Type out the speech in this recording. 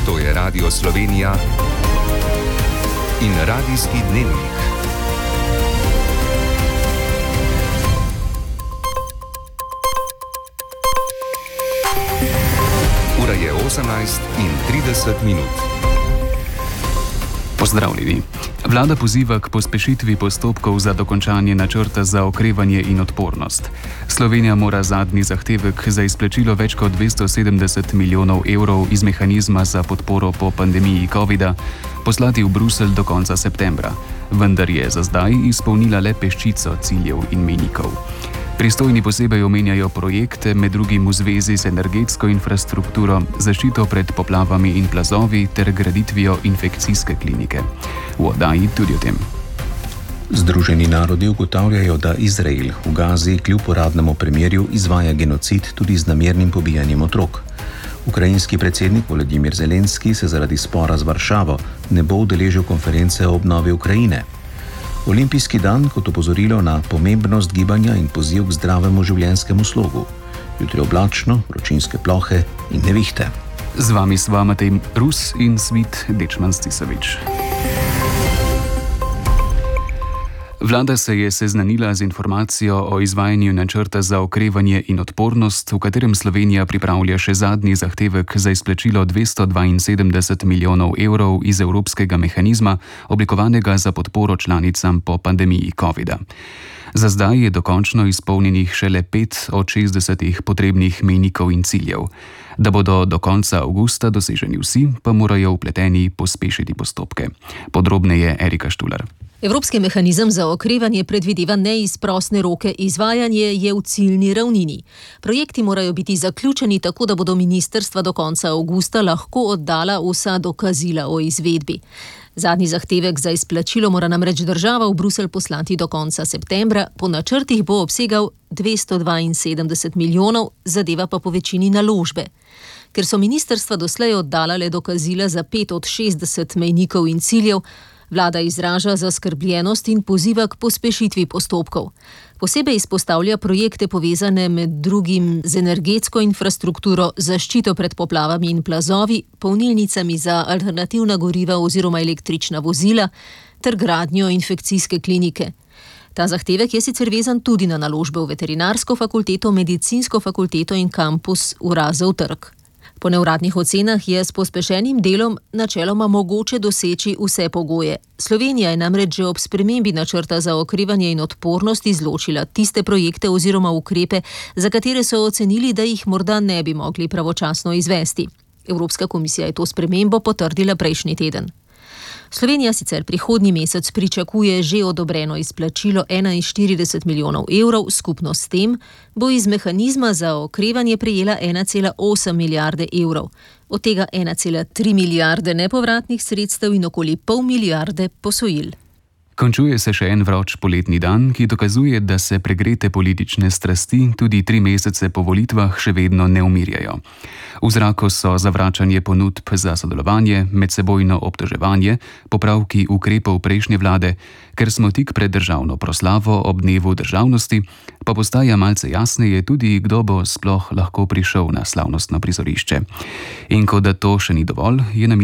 To je Radio Slovenija in Radijski dnevnik. Ura je 18:30. Pozdravljeni. Vlada poziva k pospešitvi postopkov za dokončanje načrta za okrevanje in odpornost. Slovenija mora zadnji zahtevek za izplačilo več kot 270 milijonov evrov iz mehanizma za podporo po pandemiji COVID-a poslati v Bruselj do konca septembra, vendar je za zdaj izpolnila le peščico ciljev in mejnikov. Pristojni posebej omenjajo projekte, med drugim v zvezi z energetsko infrastrukturo, zaščito pred poplavami in plazovi ter graditvijo infekcijske klinike. V oddaji tudi o tem. Združeni narodi ugotavljajo, da Izrael v Gazi kljub uradnemu premirju izvaja genocid tudi z namernim pobijanjem otrok. Ukrajinski predsednik Volodimir Zelenski se zaradi spora z Varšavo ne bo udeležil konference o obnovi Ukrajine. Olimpijski dan kot opozorilo na pomembnost gibanja in poziv k zdravemu življenjskemu slogu. Jutri oblačno, vročinske plohe in nevihte. Z vami sva Matej Rus in Svit Dečman-Stisovič. Vlada se je seznanila z informacijo o izvajanju načrta za okrevanje in odpornost, v katerem Slovenija pripravlja še zadnji zahtevek za izplačilo 272 milijonov evrov iz evropskega mehanizma, oblikovanega za podporo članicam po pandemiji COVID-a. Za zdaj je dokončno izpolnjenih šele 5 od 60 potrebnih mejnikov in ciljev. Da bodo do konca avgusta doseženi vsi, pa morajo vpleteni pospešiti postopke. Podrobneje Erika Štular. Evropski mehanizem za okrevanje predvideva neizprosne roke, izvajanje je v ciljni ravnini. Projekti morajo biti zaključeni tako, da bodo ministrstva do konca avgusta lahko oddala vsa dokazila o izvedbi. Zadnji zahtevek za izplačilo mora namreč država v Bruselj poslati do konca septembra, po načrtih bo obsegal 272 milijonov, zadeva pa po večini naložbe. Ker so ministrstva doslej oddala le dokazila za 5 od 60 mejnikov in ciljev, vlada izraža zaskrbljenost in poziva k pospešitvi postopkov. Posebej izpostavlja projekte povezane med drugim z energetsko infrastrukturo, zaščito pred poplavami in plazovi, polnilnicami za alternativna goriva oziroma električna vozila ter gradnjo infekcijske klinike. Ta zahtevek je sicer vezan tudi na naložbe v veterinarsko fakulteto, medicinsko fakulteto in kampus Urazov trg. Po neuradnih ocenah je s pospešenim delom načeloma mogoče doseči vse pogoje. Slovenija je namreč že ob spremembi načrta za okrevanje in odpornost izločila tiste projekte oziroma ukrepe, za katere so ocenili, da jih morda ne bi mogli pravočasno izvesti. Evropska komisija je to spremembo potrdila prejšnji teden. Slovenija sicer prihodnji mesec pričakuje že odobreno izplačilo 41 milijonov evrov, skupno s tem bo iz mehanizma za okrevanje prejela 1,8 milijarde evrov, od tega 1,3 milijarde nepovratnih sredstev in okoli pol milijarde posojil. Končuje se še en vroč poletni dan, ki dokazuje, da se pregrete politične strasti tudi 3 mesece po volitvah še vedno ne umirjajo. V zraku so zavračanje ponudb za sodelovanje, medsebojno obtoževanje, popravki ukrepov prejšnje vlade, ker smo tik pred državno proslavo ob dnevu državnosti, pa postaja malce jasneje tudi, kdo bo sploh lahko prišel na slavnostno prizorišče. In kot da to še ni dovolj, je